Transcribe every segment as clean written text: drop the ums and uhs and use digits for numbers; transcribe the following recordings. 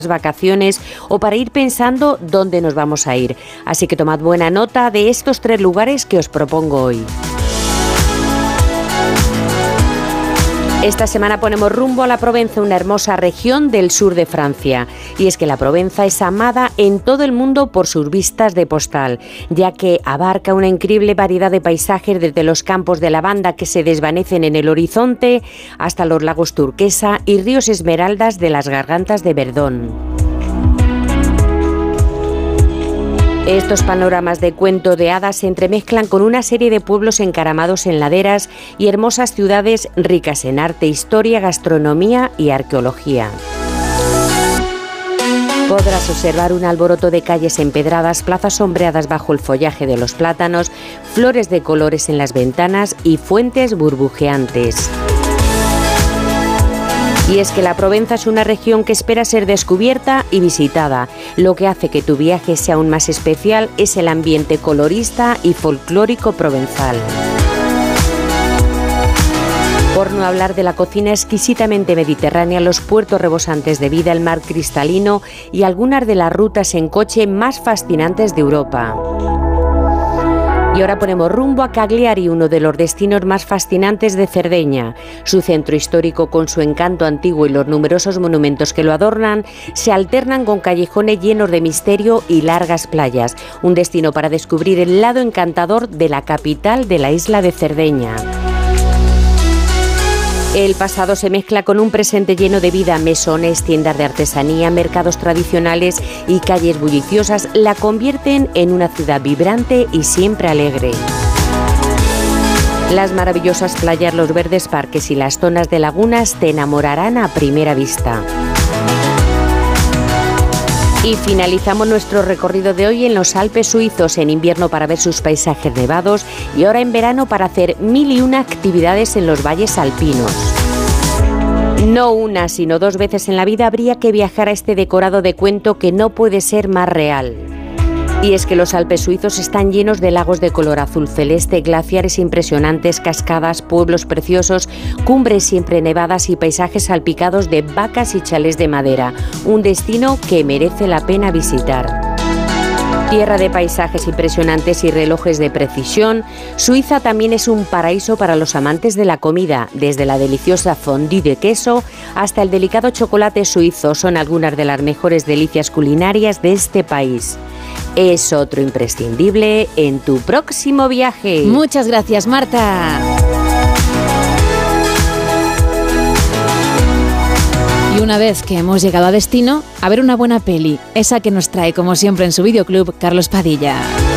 vacaciones o para ir pensando dónde nos vamos a ir. Así que tomad buena nota de estos 3 lugares que os propongo hoy. Esta semana ponemos rumbo a la Provenza, una hermosa región del sur de Francia. Y es que la Provenza es amada en todo el mundo por sus vistas de postal, ya que abarca una increíble variedad de paisajes desde los campos de lavanda que se desvanecen en el horizonte hasta los lagos turquesa y ríos esmeraldas de las gargantas de Verdón. Estos panoramas de cuento de hadas se entremezclan con una serie de pueblos encaramados en laderas y hermosas ciudades ricas en arte, historia, gastronomía y arqueología. Podrás observar un alboroto de calles empedradas, plazas sombreadas bajo el follaje de los plátanos, flores de colores en las ventanas y fuentes burbujeantes. Y es que la Provenza es una región que espera ser descubierta y visitada. Lo que hace que tu viaje sea aún más especial es el ambiente colorista y folclórico provenzal. Por no hablar de la cocina exquisitamente mediterránea, los puertos rebosantes de vida, el mar cristalino y algunas de las rutas en coche más fascinantes de Europa. Y ahora ponemos rumbo a Cagliari, uno de los destinos más fascinantes de Cerdeña. Su centro histórico, con su encanto antiguo y los numerosos monumentos que lo adornan, se alternan con callejones llenos de misterio y largas playas. Un destino para descubrir el lado encantador de la capital de la isla de Cerdeña. El pasado se mezcla con un presente lleno de vida. Mesones, tiendas de artesanía, mercados tradicionales y calles bulliciosas la convierten en una ciudad vibrante y siempre alegre. Las maravillosas playas, los verdes parques y las zonas de lagunas te enamorarán a primera vista. Y finalizamos nuestro recorrido de hoy en los Alpes suizos, en invierno para ver sus paisajes nevados y ahora en verano para hacer 1001 actividades en los valles alpinos. No una, sino 2 veces en la vida habría que viajar a este decorado de cuento que no puede ser más real. Y es que los Alpes suizos están llenos de lagos de color azul celeste, glaciares impresionantes, cascadas, pueblos preciosos, cumbres siempre nevadas y paisajes salpicados de vacas y chalés de madera. Un destino que merece la pena visitar. Tierra de paisajes impresionantes y relojes de precisión, Suiza también es un paraíso para los amantes de la comida. Desde la deliciosa fondue de queso hasta el delicado chocolate suizo son algunas de las mejores delicias culinarias de este país. Es otro imprescindible en tu próximo viaje. Muchas gracias, Marta. Y una vez que hemos llegado a destino, a ver una buena peli, esa que nos trae como siempre en su videoclub Carlos Padilla.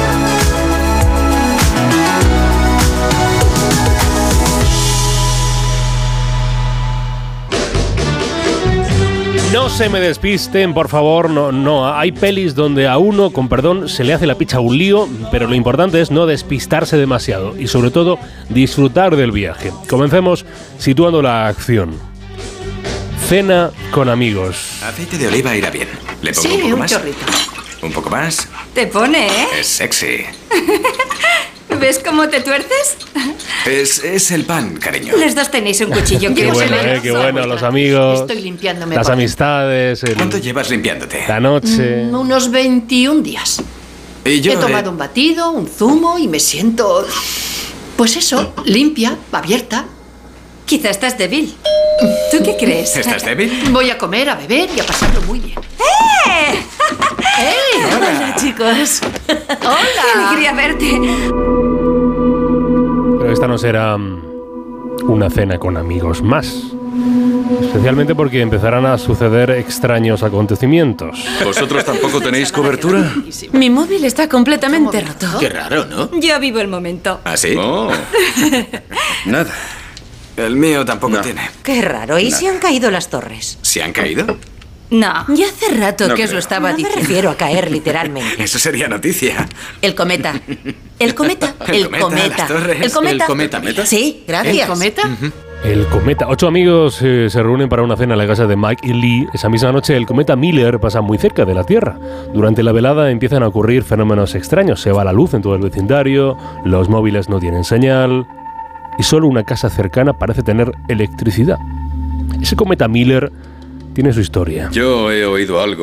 No se me despisten, por favor, no. Hay pelis donde a uno, con perdón, se le hace la picha un lío, pero lo importante es no despistarse demasiado y sobre todo disfrutar del viaje. Comencemos situando la acción. Cena con amigos. Aceite de oliva irá bien. ¿Le pongo un poco más? Sí, un chorrito. ¿Un poco más? Te pone, ¿eh? Es sexy. ¿Ves cómo te tuerces? Es el pan, cariño. Los dos tenéis un cuchillo. Qué bueno, qué bueno, los amigos. Estoy limpiándome. Las amistades. ¿Cuánto llevas limpiándote? La noche. Unos 21 días. Y yo he tomado un batido, un zumo y me siento... Pues eso, limpia, abierta. Quizá estás débil. ¿Tú qué crees? ¿Estás débil? Voy a comer, a beber y a pasarlo muy bien. ¡Eh! ¡Hey! Hola, chicos. ¡Hola! ¡Qué alegría verte! Pero esta no será una cena con amigos más. Especialmente porque empezarán a suceder extraños acontecimientos. ¿Vosotros tampoco tenéis cobertura? Mi móvil está completamente roto. Qué raro, ¿no? Yo vivo el momento. ¿Ah, sí? Oh. Nada. El mío tampoco tiene. Qué raro. ¿Y si han caído las torres? ¿Se han caído? No. Ya hace rato No que os creo. lo estaba diciendo. Me refiero a caer, literalmente. Eso sería noticia. El cometa. El cometa. El cometa, las torres. El cometa. El cometa. Sí, gracias. ¿El cometa? El cometa. 8 amigos se reúnen para una cena en la casa de Mike y Lee. Esa misma noche el cometa Miller pasa muy cerca de la Tierra. Durante la velada empiezan a ocurrir fenómenos extraños. Se va la luz en todo el vecindario, los móviles no tienen señal y solo una casa cercana parece tener electricidad. Ese cometa Miller tiene su historia. Yo he oído algo